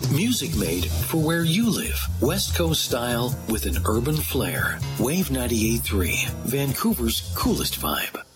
Music made for where you live. West Coast style with an urban flair. Wave 98.3, Vancouver's coolest vibe.